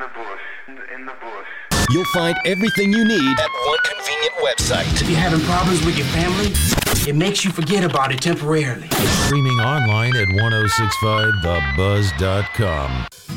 You'll find everything you need at one convenient website. If you're having problems with your family, it makes you forget about it temporarily. Streaming online at 1065thebuzz.com.